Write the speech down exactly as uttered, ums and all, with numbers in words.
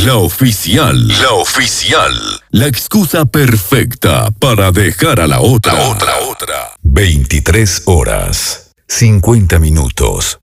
La oficial. La oficial. La excusa perfecta para dejar a la otra. La otra, otra. veintitrés horas, cincuenta minutos.